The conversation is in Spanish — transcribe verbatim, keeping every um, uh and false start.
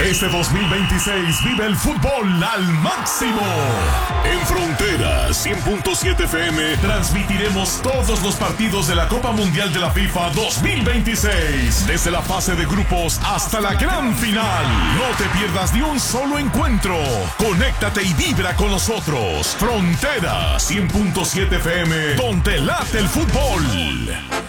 Este dos mil veintiséis vive el fútbol al máximo. En Frontera cien punto siete F M transmitiremos todos los partidos de la Copa Mundial de la FIFA dos mil veintiséis, desde la fase de grupos hasta la gran final. No te pierdas ni un solo encuentro. Conéctate y vibra con nosotros. Frontera cien punto siete F M, donde late el fútbol.